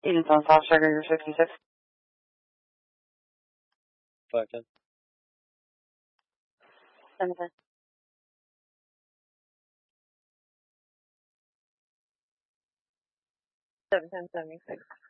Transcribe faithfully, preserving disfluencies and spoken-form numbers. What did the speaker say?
Eden's on South Sugar, you're sixty-six. five ten. seven ten. seven ten seventy-six.